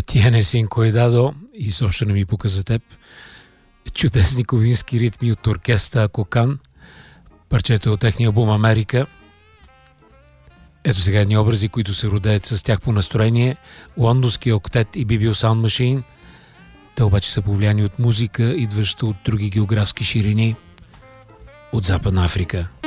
Tienes sin cuidado, изобщо не ми пука за теб. Чудесни ковински ритми от оркестъра Кокан. Парчето от техния албум Америка. Ето сега едни образи, които се родеят с тях по настроение. Лондонски октет и BBO Sound Machine. Те обаче са повлияни от музика, идваща от други географски ширини. От Западна Африка.